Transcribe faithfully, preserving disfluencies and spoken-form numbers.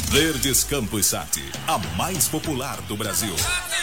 Verdes Campos Sat, a mais popular do Brasil.